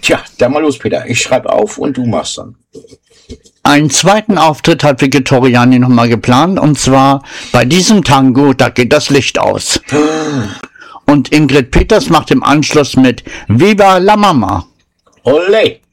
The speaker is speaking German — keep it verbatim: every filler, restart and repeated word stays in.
Tja, dann mal los, Peter. Ich schreibe auf und du machst dann. Einen zweiten Auftritt hat Vegetariani nochmal geplant, und zwar bei diesem Tango, da geht das Licht aus. Und Ingrid Peters macht im Anschluss mit Viva la Mama. Olé!